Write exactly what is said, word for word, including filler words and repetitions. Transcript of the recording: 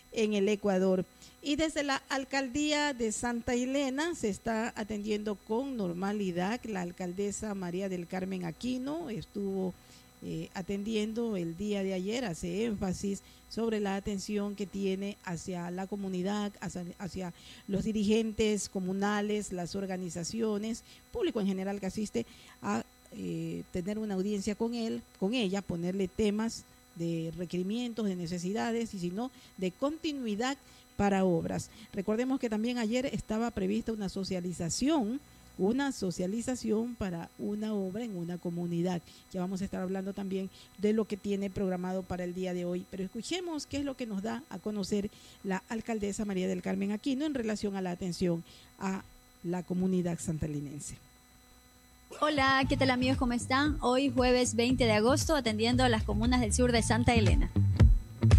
en el Ecuador. Y desde la alcaldía de Santa Elena se está atendiendo con normalidad. La alcaldesa María del Carmen Aquino estuvo eh, atendiendo el día de ayer, hace énfasis sobre la atención que tiene hacia la comunidad, hacia, hacia los dirigentes comunales, las organizaciones, público en general que asiste a eh, tener una audiencia con él, con ella, ponerle temas de requerimientos, de necesidades y si no, de continuidad para obras. Recordemos que también ayer estaba prevista una socialización, una socialización para una obra en una comunidad. Ya vamos a estar hablando también de lo que tiene programado para el día de hoy, pero escuchemos qué es lo que nos da a conocer la alcaldesa María del Carmen Aquino en relación a la atención a la comunidad santalinense. Hola, ¿qué tal amigos? ¿Cómo están? Hoy jueves veinte de agosto atendiendo a las comunas del sur de Santa Elena.